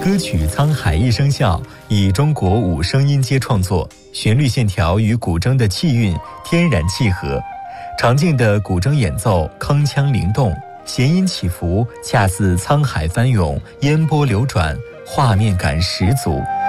歌曲《沧海一声笑》以中国五声音阶创作，旋律线条与古筝的气韵天然契合，常见的古筝演奏铿锵灵动，弦音起伏，恰似沧海翻涌，烟波流转，画面感十足。